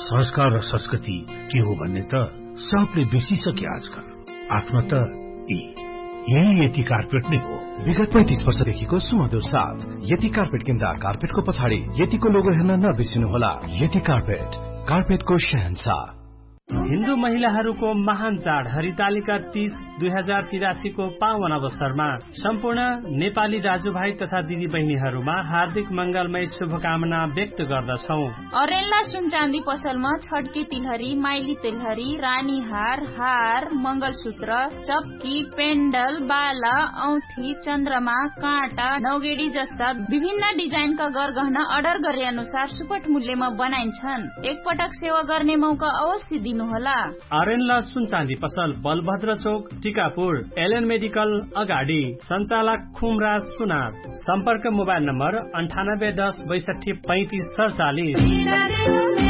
संस्कार र संस्कृति के हो भन्ने त सबले बिर्सिसके आजकल। आफ्नो त यही यति कार्पेट नै हो। विगत 35 वर्षदेखिको सुमधुर साथ यति कार्पेट किन्दा कार्पेटको पछाडि यतिको लोगो हेर्न नबिर्सिनुहोला। यति कार्पेट, कार्पेटको शहंशाह। हिन्दू महिलाहरूको महान चाड हरितालिका 30 2083 को पावन अवसरमा सम्पूर्ण नेपाली दाजुभाइ तथा दिदी बहिनीहरूमा हार्दिक मंगलमय शुभकामना व्यक्त गर्दछौ। अरेन्ला सुन चाँदी पसलमा छड्की तिलहरी, माइली तिलहरी, रानी हार, मंगलसूत्र, चप्की, पेन्डल, बाला, औंठी, चन्द्रमा, काँटा, नौगेडी जस्ता विभिन्न डिजाइनका गरगहना अर्डर गरे अनुसार सुपट मूल्यमा बनाइन्छन्। एकपटक सेवा गर्ने मौका अवश्य दिनुहोला। अरेन्ला सुन चाँदी पसल बलभद्र चोक, टिकापुर, एलएन मेडिकल अगाडि, सञ्चालक खुमराज सुनार। सम्पर्क मोबाइल नम्बर 9810 62 35 47।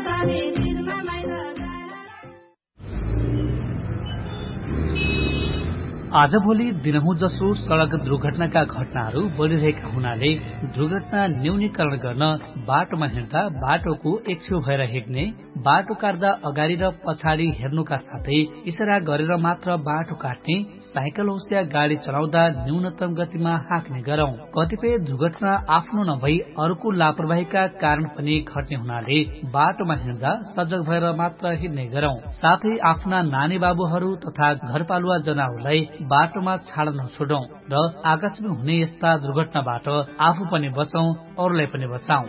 आजभोलि दिनहुँ जसो सड़क दुर्घटनाका घटनाहरू बढ़िरहेका हुनाले दुर्घटना न्यूनीकरण गर्न बाटोमा हिँड्दा बाटोको एक छेउ भएर हिँड्ने, बाटो काट्दा अगाडि र पछाडि हेर्नुका साथै इशारा गरेर मात्र बाटो काट्ने, साइकल होस् या गाड़ी चलाउँदा न्यूनतम गतिमा हाँक्ने गरौं। कतिपय दुर्घटना आफ्नो नभई अरूको लापरवाहीका कारण पनि घट्ने हुनाले बाटोमा हिँड्दा सजग भएर मात्र हिँड्ने गरौं। साथै आफ्ना नानी बाबुहरू तथा घरपालुवा जनावरलाई बाटोमा छाड्न नछोडौं र आकस्मिक हुने यस्ता दुर्घटनाबाट आफू पनि बचौं, अरूलाई पनि बचाऊ।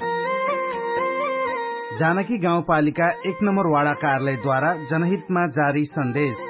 जानकी गाउँपालिका 1 नम्बर वाडा कार्यालयद्वारा जनहितमा जारी सन्देश।